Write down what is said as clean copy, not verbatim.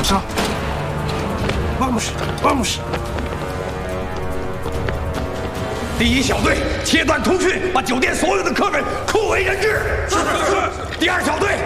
上！Vamos！第一小队切断通讯，把酒店所有的客人酷为人质。是。第二小队